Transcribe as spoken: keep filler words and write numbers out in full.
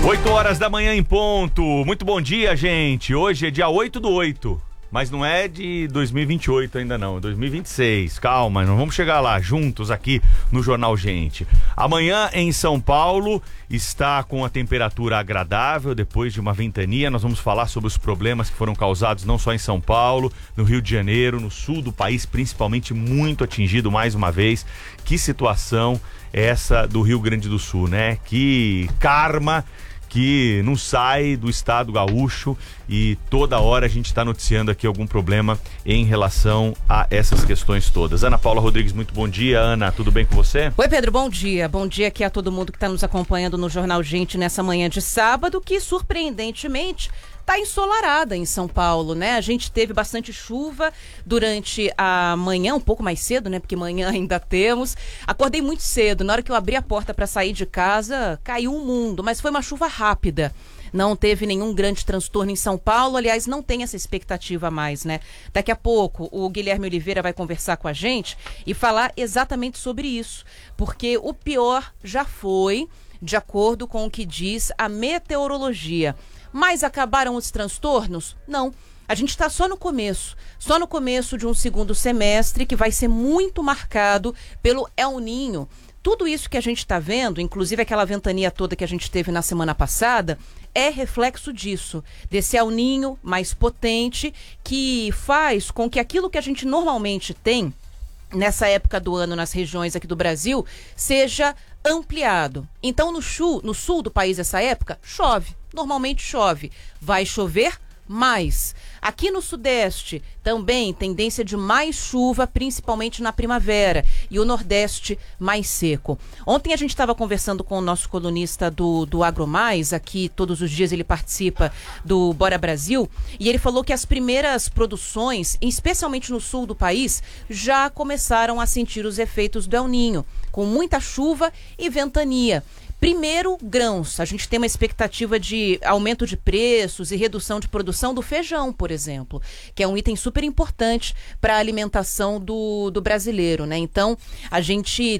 oito horas da manhã em ponto. Muito bom dia, gente. Hoje é dia oito do oito. Mas não é de dois mil e vinte e oito ainda não, é dois mil e vinte e seis. Calma, nós vamos chegar lá juntos aqui no Jornal Gente. Amanhã em São Paulo está com a temperatura agradável depois de uma ventania. Nós vamos falar sobre os problemas que foram causados não só em São Paulo, no Rio de Janeiro, no sul do país, principalmente muito atingido mais uma vez. Que situação essa do Rio Grande do Sul, né? Que karma que não sai do estado gaúcho e toda hora a gente está noticiando aqui algum problema em relação a essas questões todas. Ana Paula Rodrigues, muito bom dia. Ana, tudo bem com você? Oi, Pedro, bom dia. Bom dia aqui a todo mundo que está nos acompanhando no Jornal Gente nessa manhã de sábado, que surpreendentemente está ensolarada em São Paulo, né? A gente teve bastante chuva durante a manhã, um pouco mais cedo, né? Porque manhã ainda temos. Acordei muito cedo. Na hora que eu abri a porta para sair de casa, caiu um mundo, mas foi uma chuva rápida. Não teve nenhum grande transtorno em São Paulo, aliás, não tem essa expectativa mais, né? Daqui a pouco o Guilherme Oliveira vai conversar com a gente e falar exatamente sobre isso, porque o pior já foi, de acordo com o que diz a meteorologia. Mas acabaram os transtornos? Não. A gente está só no começo, só no começo de um segundo semestre que vai ser muito marcado pelo El Niño. Tudo isso que a gente está vendo, inclusive aquela ventania toda que a gente teve na semana passada, é reflexo disso, desse El Niño mais potente que faz com que aquilo que a gente normalmente tem nessa época do ano nas regiões aqui do Brasil seja ampliado. Então no sul, no sul do país essa época chove, normalmente chove, vai chover mais. Aqui no Sudeste também tendência de mais chuva, principalmente na primavera, e o Nordeste mais seco. Ontem a gente estava conversando com o nosso colunista do, do AgroMais, aqui todos os dias ele participa do Bora Brasil, e ele falou que as primeiras produções, especialmente no sul do país, já começaram a sentir os efeitos do El Niño, com muita chuva e ventania. Primeiro, grãos. A gente tem uma expectativa de aumento de preços e redução de produção do feijão, por exemplo, que é um item super importante para a alimentação do, do brasileiro, né? Então, a gente